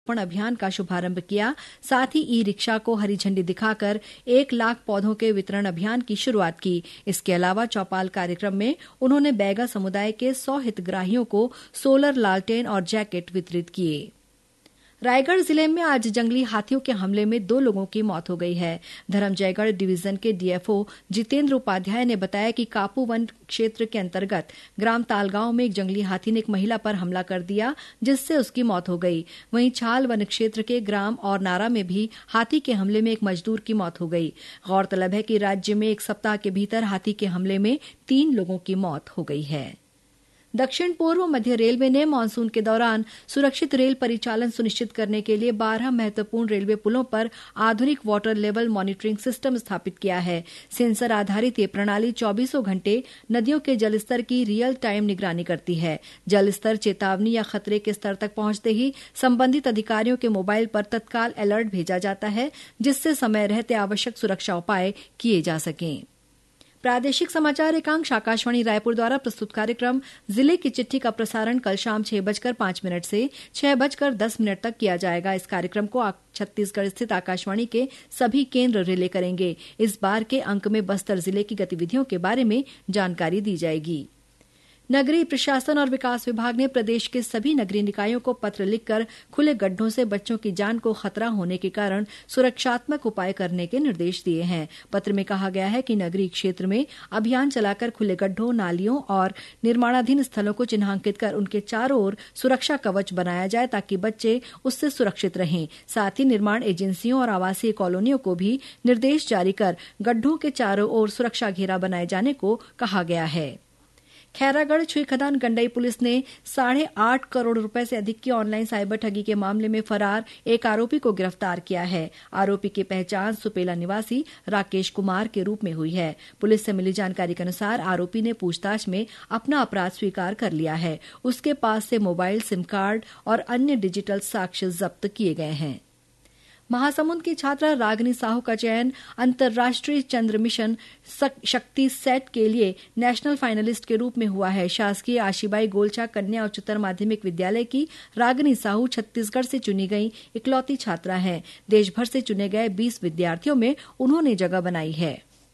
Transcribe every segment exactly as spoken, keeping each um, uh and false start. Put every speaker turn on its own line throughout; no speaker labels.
वृक्षारोपण अभियान का शुभारंभ किया। साथ ही ई रिक्शा को हरी झंडी दिखाकर एक लाख पौधों के वितरण अभियान की शुरुआत की। इसके अलावा चौपाल कार्यक्रम में उन्होंने बैगा समुदाय के सौ हितग्राहियों को सोलर लालटेन और जैकेट वितरित किए। रायगढ़ जिले में आज जंगली हाथियों के हमले में दो लोगों की मौत हो गई है। धरमजयगढ़ डिवीजन के डीएफओ जितेंद्र उपाध्याय ने बताया कि कापू वन क्षेत्र के अंतर्गत ग्राम तालगांव में एक जंगली हाथी ने एक महिला पर हमला कर दिया, जिससे उसकी मौत हो गई। वहीं छाल वन क्षेत्र के ग्राम और नारा में भी हाथी के हमले में एक मजदूर की मौत हो गई। गौरतलब है कि राज्य में एक सप्ताह के भीतर हाथी के हमले में तीन लोगों की मौत हो गई है। दक्षिण पूर्व मध्य रेलवे ने मानसून के दौरान सुरक्षित रेल परिचालन सुनिश्चित करने के लिए बारह महत्वपूर्ण रेलवे पुलों पर आधुनिक वाटर लेवल मॉनिटरिंग सिस्टम स्थापित किया है। सेंसर आधारित ये प्रणाली चौबीसों घंटे नदियों के जलस्तर की रियल टाइम निगरानी करती है। जलस्तर चेतावनी या खतरे के स्तर तक पहुंचते ही संबंधित अधिकारियों के मोबाइल पर तत्काल अलर्ट भेजा जाता है, जिससे समय रहते आवश्यक सुरक्षा उपाय किए जा सकें। प्रादेशिक समाचार एकांश आकाशवाणी रायपुर द्वारा प्रस्तुत कार्यक्रम जिले की चिट्ठी का प्रसारण कल शाम छह बजकर पांच मिनट से छह बजकर दस मिनट तक किया जाएगा। इस कार्यक्रम को छत्तीसगढ़ स्थित आकाशवाणी के सभी केंद्र रिले करेंगे। इस बार के अंक में बस्तर जिले की गतिविधियों के बारे में जानकारी दी जाएगी। नगरीय प्रशासन और विकास विभाग ने प्रदेश के सभी नगरीय निकायों को पत्र लिखकर खुले गड्ढों से बच्चों की जान को खतरा होने के कारण सुरक्षात्मक उपाय करने के निर्देश दिए हैं। पत्र में कहा गया है कि नगरीय क्षेत्र में अभियान चलाकर खुले गड्ढों, नालियों और निर्माणाधीन स्थलों को चिन्हांकित कर उनके चारों ओर सुरक्षा कवच बनाया जाए, ताकि बच्चे उससे सुरक्षित रहें। साथ ही निर्माण एजेंसियों और आवासीय कॉलोनियों को भी निर्देश जारी कर गड्ढों के चारों ओर सुरक्षा घेरा बनाए जाने को कहा गया है। खैरागढ़ छुईखदान गंडई पुलिस ने साढ़े आठ करोड़ रुपए से अधिक की ऑनलाइन साइबर ठगी के मामले में फरार एक आरोपी को गिरफ्तार किया है। आरोपी की पहचान सुपेला निवासी राकेश कुमार के रूप में हुई है। पुलिस से मिली जानकारी के अनुसार आरोपी ने पूछताछ में अपना अपराध स्वीकार कर लिया है। उसके पास से मोबाइल, सिम कार्ड और अन्य डिजिटल साक्ष्य जब्त किए गए हैं। महासमुंद की छात्रा रागिनी साहू का चयन अंतर्राष्ट्रीय चंद्र मिशन शक्ति सेट के लिए नेशनल फाइनलिस्ट के रूप में हुआ है। शासकीय आशीबाई गोलचा कन्या उच्चतर माध्यमिक विद्यालय की रागिनी साहू छत्तीसगढ़ से चुनी गई इकलौती छात्रा हैं। देश भर से चुने गए बीस विद्यार्थियों में उन्होंने जगह बनाई है।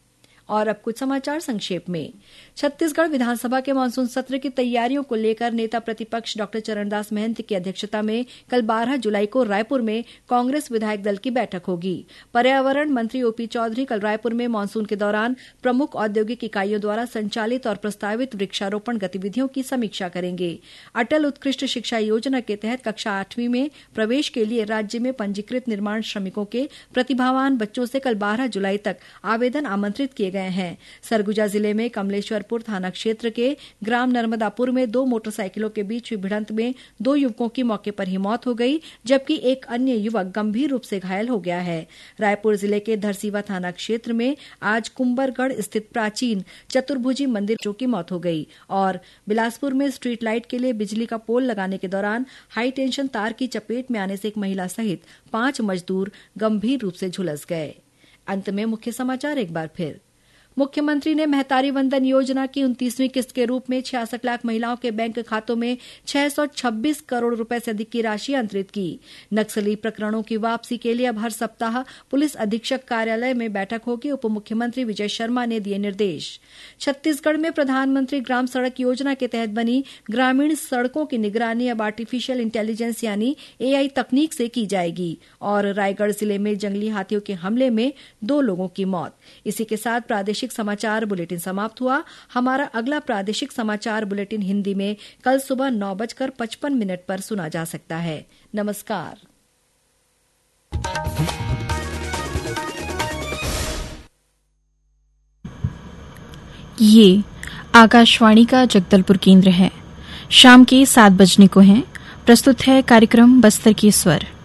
और अब कुछ समाचार संक्षेप में। छत्तीसगढ़ विधानसभा के मानसून सत्र की तैयारियों को लेकर नेता प्रतिपक्ष डॉक्टर चरणदास महंत की अध्यक्षता में कल बारह जुलाई को रायपुर में कांग्रेस विधायक दल की बैठक होगी। पर्यावरण मंत्री ओपी चौधरी कल रायपुर में मानसून के दौरान प्रमुख औद्योगिक इकाइयों द्वारा संचालित और प्रस्तावित वृक्षारोपण गतिविधियों की समीक्षा करेंगे। अटल उत्कृष्ट शिक्षा योजना के तहत कक्षा आठवीं में प्रवेश के लिए राज्य में पंजीकृत निर्माण श्रमिकों के प्रतिभावान बच्चों से कल बारह जुलाई तक आवेदन आमंत्रित किए गए हैं। सरगुजा जिले में कमलेश्वरपुर थाना क्षेत्र के ग्राम नर्मदापुर में दो मोटरसाइकिलों के बीच हुई भिड़ंत में दो युवकों की मौके पर ही मौत हो गई, जबकि एक अन्य युवक गंभीर रूप से घायल हो गया है। रायपुर जिले के धरसीवा थाना क्षेत्र में आज कुंबरगढ़ स्थित प्राचीन चतुर्भुजी मंदिर की मौत हो गई। और बिलासपुर में स्ट्रीट लाइट के लिए बिजली का पोल लगाने के दौरान हाई टेंशन तार की चपेट में आने से एक महिला सहित पांच मजदूर गंभीर रूप से झुलस गए। अंत में मुख्य समाचार एक बार फिर। मुख्यमंत्री ने महतारी वंदन योजना की उनतीसवीं किस्त के रूप में छियासठ लाख महिलाओं के बैंक खातों में छह सौ छब्बीस करोड़ रुपए से अधिक की राशि अंतरित की। नक्सली प्रकरणों की वापसी के लिए अब हर सप्ताह पुलिस अधीक्षक कार्यालय में बैठक होगी। उप मुख्यमंत्री विजय शर्मा ने दिए निर्देश। छत्तीसगढ़ में प्रधानमंत्री ग्राम सड़क योजना के तहत बनी ग्रामीण सड़कों की निगरानी अब आर्टिफिशियल इंटेलिजेंस यानी एआई तकनीक से की जाएगी। और रायगढ़ जिले में जंगली हाथियों के हमले में दो लोगों की मौत। इसी के साथ प्रादेशिक समाचार बुलेटिन समाप्त हुआ। हमारा अगला प्रादेशिक समाचार बुलेटिन हिंदी में कल सुबह नौ बजकर पचपन मिनट पर सुना जा सकता है। नमस्कार।
ये आकाशवाणी का जगदलपुर केंद्र है। शाम के सात बजने को है। प्रस्तुत है कार्यक्रम बस्तर के स्वर।